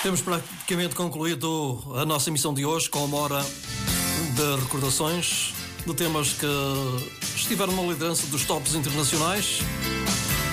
Temos praticamente concluído a nossa emissão de hoje com uma hora de recordações de temas que estiveram na liderança dos tops internacionais.